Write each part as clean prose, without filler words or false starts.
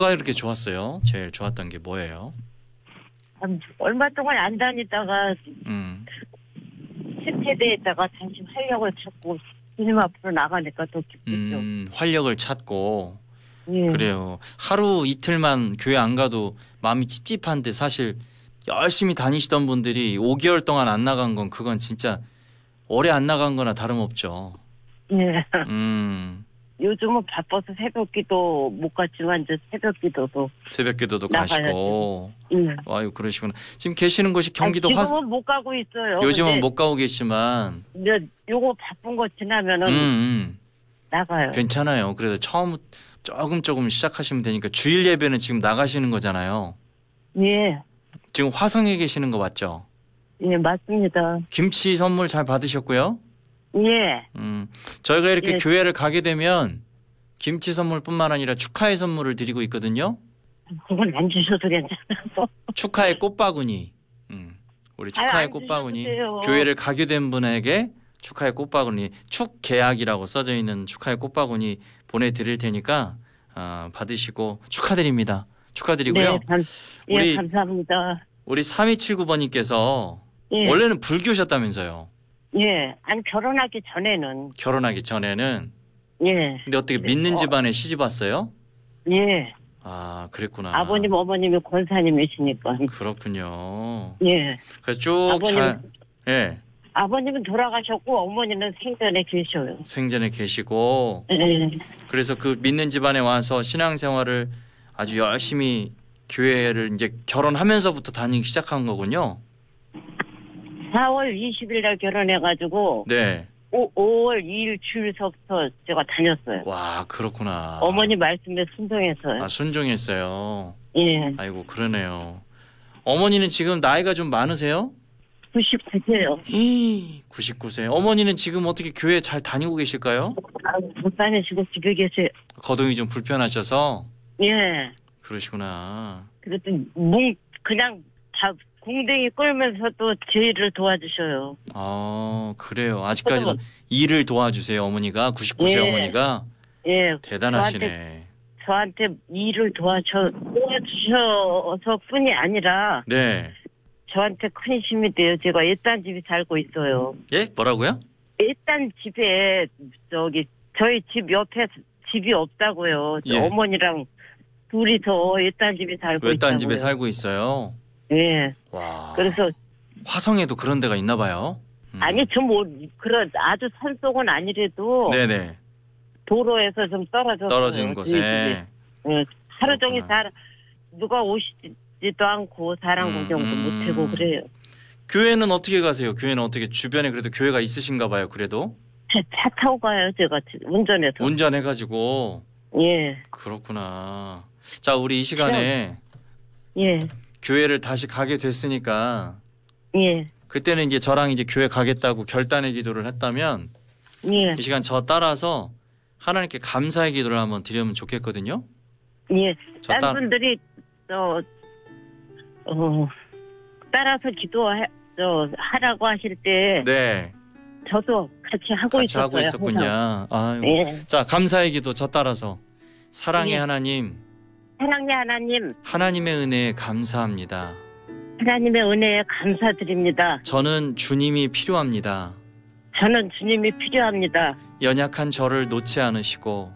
뭐가 이렇게 좋았어요? 제일 좋았던 게 뭐예요? 얼마 동안 안 다니다가 음, 실패대에다가 다시 활력을 찾고 주님 앞으로 나가니까 더 기쁘죠. 활력을 찾고 예. 그래요. 하루 이틀만 교회 안 가도 마음이 찝찝한데 사실 열심히 다니시던 분들이 5개월 동안 안 나간 건 그건 진짜 오래 안 나간 거나 다름없죠. 예. 요즘은 바빠서 새벽기도 못 갔지만 이제 새벽기도도 가시고. 예. 아유 그러시구나. 지금 계시는 곳이 경기도 지금은 못 가고 있어요. 요즘은 못 가고 계시지만 이제 요거 바쁜 거 지나면은 나가요. 괜찮아요. 그래도 처음 조금 시작하시면 되니까 주일 예배는 지금 나가시는 거잖아요. 예. 지금 화성에 계시는 거 맞죠? 예, 맞습니다. 김치 선물 잘 받으셨고요. 예. 저희가 이렇게 예. 교회를 가게 되면 김치 선물뿐만 아니라 축하의 선물을 드리고 있거든요. 그건 안 주셔도 괜찮아요. 축하의 꽃바구니. 우리 축하의 꽃바구니. 교회를 가게 된 분에게 축하의 꽃바구니, 축계약이라고 써져 있는 축하의 꽃바구니 보내드릴 테니까 받으시고 축하드립니다. 축하드리고요. 네, 감사합니다. 우리 3279번님께서 예. 원래는 불교셨다면서요. 예, 아니 결혼하기 전에는. 예. 근데 어떻게 믿는 집안에 시집 왔어요? 예. 아, 그랬구나. 아버님, 어머님이 권사님이시니까. 그렇군요. 예. 그래서 쭉 예. 아버님은 돌아가셨고 어머니는 생전에 계셔요. 생전에 계시고. 예. 그래서 그 믿는 집안에 와서 신앙생활을 아주 열심히 교회를 이제 결혼하면서부터 다니기 시작한 거군요. 4월 20일 날 결혼해가지고. 네. 5월 2일 주일서부터 제가 다녔어요. 와, 그렇구나. 어머니 말씀에 순종했어요. 아, 순종했어요. 예. 아이고, 그러네요. 어머니는 지금 나이가 좀 많으세요? 99세요. 99세. 어머니는 지금 어떻게 교회 잘 다니고 계실까요? 못 다니시고 집에 계세요. 거동이 좀 불편하셔서? 예. 그러시구나. 그래도 그냥 다 공댕이 끌면서도 제 일을 도와주셔요. 아, 그래요. 아직까지도 일을 도와주세요, 어머니가. 99세 예. 어머니가. 예. 대단하시네. 저한테 일을 도와주셔서 뿐이 아니라. 네. 저한테 큰 힘이 돼요. 제가 일단 집에 살고 있어요. 예? 뭐라고요? 일단 집에 저희 집 옆에 집이 없다고요. 예. 어머니랑 둘이서 일단 집에 살고 있다고요. 일단 집에 살고 있어요. 예. 와. 그래서 화성에도 그런 데가 있나 봐요. 아니 그런 아주 산속은 아니래도 네네. 도로에서 좀 떨어진 곳에. 예. 하루 종일 누가 오시지도 않고 사람 구경도 못하고 그래요. 교회는 어떻게 가세요? 교회는 어떻게 주변에 그래도 교회가 있으신가 봐요. 그래도 차 타고 가요. 제가 운전해서. 운전해가지고. 예. 그렇구나. 자, 우리 이 시간에 예. 교회를 다시 가게 됐으니까. 예. 그때는 이제 저랑 이제 교회 가겠다고 결단의 기도를 했다면. 예. 이 시간 저 따라서 하나님께 감사의 기도를 한번 드리면 좋겠거든요. 예. 다른 분들이 따라서 하라고 하실 때. 네. 저도 같이 하고 있었어요. 하고 있었군요. 아유. 예. 자, 감사의 기도 저 따라서. 사랑의 예. 하나님. 사랑의 하나님. 하나님의 은혜에 감사합니다. 하나님의 은혜에 감사드립니다. 저는 주님이 필요합니다. 저는 주님이 필요합니다. 연약한 저를 놓지 않으시고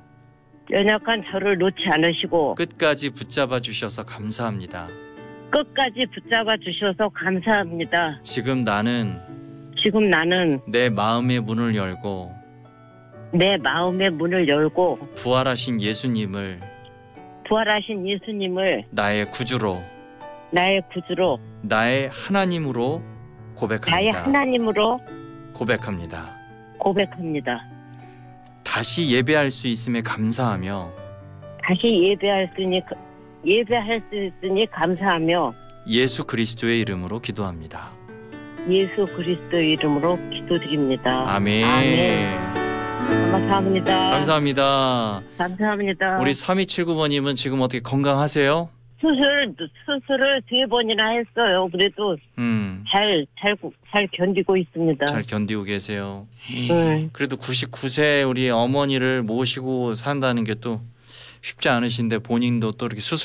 끝까지 붙잡아 주셔서 감사합니다. 지금 나는 내 마음의 문을 열고 부활하신 예수님을 나의 구주로 나의 하나님으로 고백합니다. 다시 예배할 수 있음에 감사하며 예수 그리스도의 이름으로 기도합니다. 예수 그리스도의 이름으로 기도드립니다. 아멘. 감사합니다. 우리 3279번님은 지금 어떻게 건강하세요? 수술을 3번이나 했어요. 그래도 잘 견디고 있습니다. 잘 견디고 계세요. 그래도 99세 우리 어머니를 모시고 산다는 게 또 쉽지 않으신데 본인도 또 이렇게 수술